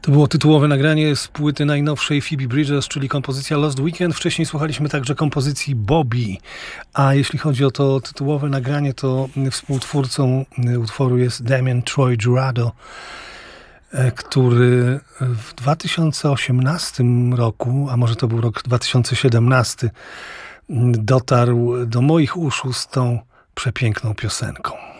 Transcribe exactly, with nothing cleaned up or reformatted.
To było tytułowe nagranie z płyty najnowszej Phoebe Bridgers, czyli kompozycja Lost Weekend. Wcześniej słuchaliśmy także kompozycji Bobby. A jeśli chodzi o to tytułowe nagranie, to współtwórcą utworu jest Damien Troy Jurado, który w dwa tysiące osiemnastym roku, a może to był rok dwa tysiące siedemnasty, dotarł do moich uszu z tą przepiękną piosenką.